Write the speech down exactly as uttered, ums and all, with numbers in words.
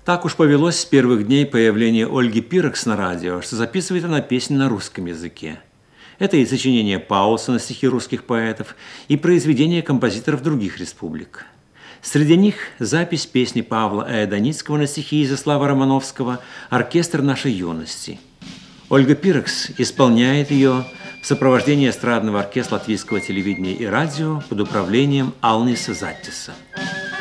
Так уж повелось с первых дней появления Ольги Пирокс на радио, что записывает она песни на русском языке. Это и сочинения Паулса на стихи русских поэтов, и произведения композиторов других республик. Среди них запись песни Павла Аэданицкого на стихи Изяслава Романовского «Оркестр нашей юности». Ольга Пирокс исполняет ее в сопровождении эстрадного оркестра латвийского телевидения и радио под управлением Алниса Заттиса.